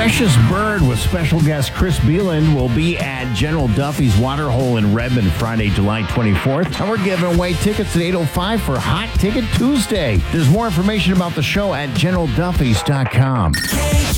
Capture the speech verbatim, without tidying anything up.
Precious Bird with special guest Chris Beeland will be at General Duffy's Waterhole in Redmond Friday, July twenty-fourth. And we're giving away tickets at eight oh five for Hot Ticket Tuesday. There's more information about the show at general duffys dot com.